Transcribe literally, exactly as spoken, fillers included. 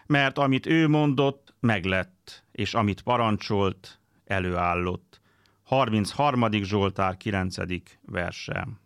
mert amit ő mondott, meglett, és amit parancsolt, előállott. harmincharmadik Zsoltár kilencedik verse.